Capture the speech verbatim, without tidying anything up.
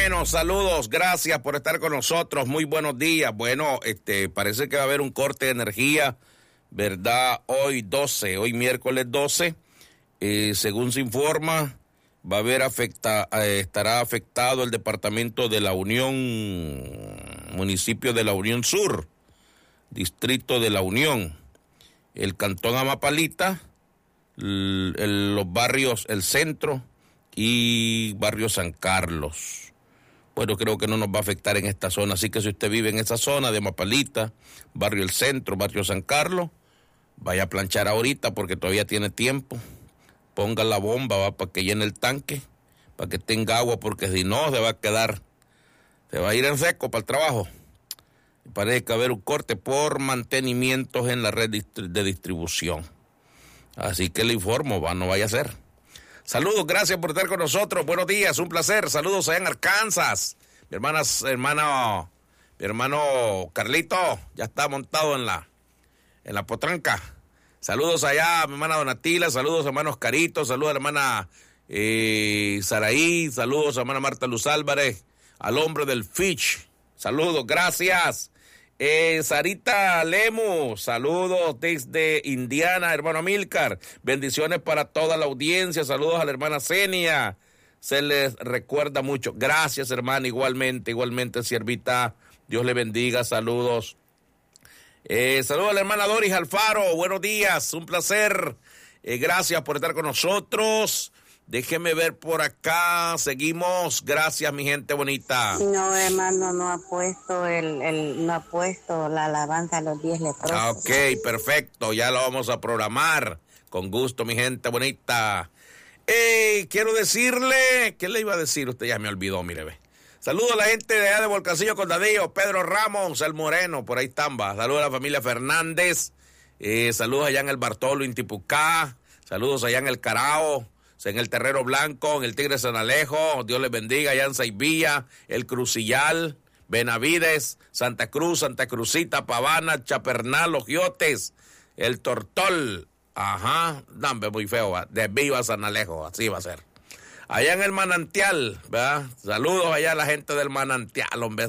Bueno, saludos, gracias por estar con nosotros, muy buenos días. Bueno, este, parece que va a haber un corte de energía, ¿verdad? Hoy doce, hoy miércoles doce, eh, según se informa, va a haber afecta, eh, estará afectado el departamento de la Unión, municipio de la Unión Sur, distrito de la Unión, el cantón Amapalita, el, el, los barrios, el centro y barrio San Carlos. Bueno, creo que no nos va a afectar en esta zona, así que si usted vive en esa zona de Amapalita, barrio El Centro, barrio San Carlos, vaya a planchar ahorita porque todavía tiene tiempo. Ponga la bomba, va, para que llene el tanque, para que tenga agua, porque si no se va a quedar, se va a ir en seco para el trabajo. Parece que va a haber un corte por mantenimientos en la red de distribución. Así que le informo, va, no vaya a ser. Saludos, gracias por estar con nosotros. Buenos días, un placer. Saludos allá en Arkansas. Mi hermana, hermano, mi hermano Carlito ya está montado en la, en la potranca. Saludos allá a mi hermana Donatila, saludos a hermanos Carito, saludos a la hermana eh, Saraí, saludos a hermana Marta Luz Álvarez, al hombre del Fitch. Saludos, gracias. Eh, Sarita Lemus, saludos desde Indiana, hermano Amílcar, bendiciones para toda la audiencia, saludos a la hermana Zenia, se les recuerda mucho, gracias hermana, igualmente, igualmente siervita, Dios le bendiga, saludos, eh, saludos a la hermana Doris Alfaro, buenos días, un placer, eh, gracias por estar con nosotros. Déjeme ver por acá, seguimos, gracias mi gente bonita. No, hermano, no ha puesto el, el no ha puesto la alabanza a los diez leprosos. Ah, ok, perfecto, ya lo vamos a programar, con gusto mi gente bonita. Eh, quiero decirle, ¿qué le iba a decir? Usted ya me olvidó, mire, ve. Saludos a la gente de allá de Volcancillo Condadillo, Pedro Ramos, el Moreno, por ahí están, va. Saludos a la familia Fernández, eh, saludos allá en el Bartolo, Intipucá, saludos allá en el Carao, en el Terrero Blanco, en el Tigre San Alejo, Dios les bendiga, allá en Saivilla, el Crucillal, Benavides, Santa Cruz, Santa Cruzita, Pavana, Chapernal, Los Giotes, el Tortol, ajá, dame muy feo, va, de Viva San Alejo, así va a ser. Allá en el Manantial, ¿verdad? Saludos allá a la gente del Manantial, hombre.